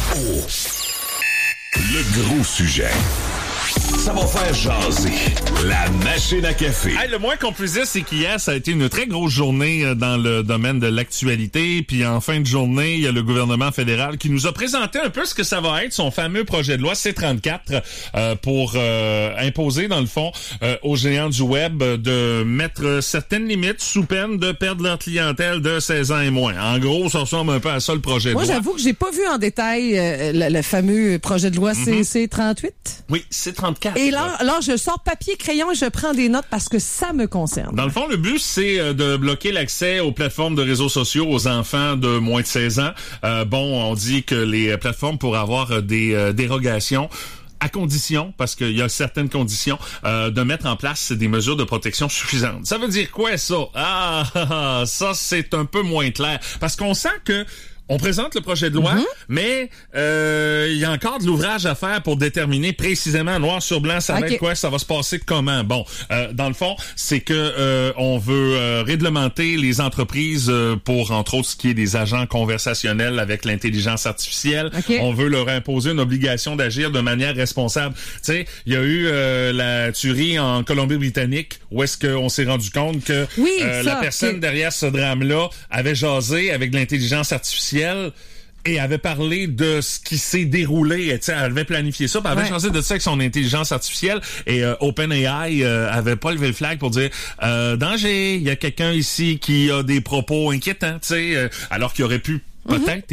Le gros sujet. Ça va faire jaser. La machine à café. Hey, le moins qu'on puisse dire, c'est qu'hier, ça a été une très grosse journée dans le domaine de l'actualité. Puis en fin de journée, il y a le gouvernement fédéral qui nous a présenté un peu ce que ça va être, son fameux projet de loi C-34, pour imposer, dans le fond, aux géants du web de mettre certaines limites sous peine de perdre leur clientèle de 16 ans et moins. En gros, ça ressemble un peu à ça, le projet de loi. Moi, j'avoue que j'ai pas vu en détail le fameux projet de loi C-38. Oui, C-34. Et là, je sors papier, crayon et je prends des notes parce que ça me concerne. Dans le fond, le but, c'est de bloquer l'accès aux plateformes de réseaux sociaux aux enfants de moins de 16 ans. On dit que les plateformes pourraient avoir des dérogations à condition, parce qu'il y a certaines conditions, de mettre en place des mesures de protection suffisantes. Ça veut dire quoi, ça? Ça, c'est un peu moins clair. Parce qu'on sent que on présente le projet de loi, mais il y a encore de l'ouvrage à faire pour déterminer précisément, noir sur blanc, ça va être quoi, ça va se passer comment. Bon, dans le fond, c'est que on veut réglementer les entreprises pour, entre autres, ce qui est des agents conversationnels avec l'intelligence artificielle. On veut leur imposer une obligation d'agir de manière responsable. Tu sais, il y a eu la tuerie en Colombie-Britannique où est-ce qu'on s'est rendu compte que la personne derrière ce drame-là avait jasé avec l'intelligence artificielle et avait parlé de ce qui s'est déroulé. Elle avait planifié ça, puis elle avait changé de ça avec son intelligence artificielle. Et OpenAI avait pas levé le flag pour dire danger, il y a quelqu'un ici qui a des propos inquiétants, alors qu'il aurait pu peut-être